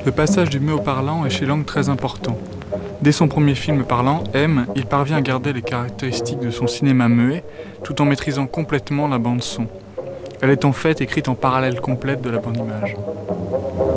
Le passage du muet au parlant est chez Lang très important. Dès son premier film parlant, M, il parvient à garder les caractéristiques de son cinéma muet, tout en maîtrisant complètement la bande-son. Elle est en fait écrite en parallèle complète de la bande-image.